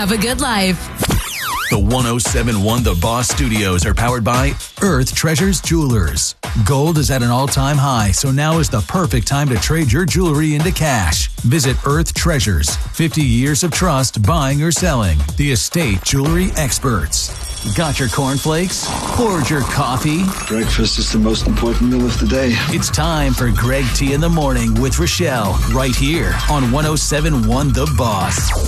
have a good life. The 107.1 The Boss Studios are powered by Earth Treasures Jewelers. Gold is at an all-time high, so now is the perfect time to trade your jewelry into cash. Visit Earth Treasures. 50 years of trust buying or selling. The estate jewelry experts. Got your cornflakes? Poured your coffee? Breakfast is the most important meal of the day. It's time for Greg T in the Morning with Rochelle, right here on 107.1 The Boss.